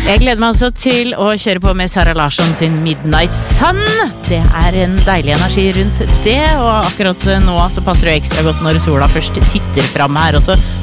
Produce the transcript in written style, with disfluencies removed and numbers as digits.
Jeg gleder meg altså til å kjøre på med Sara Larsson sin Midnight Sun. Det en deilig energi rundt det, og akkurat nå så passer det ekstra godt når sola først titter frem her, og så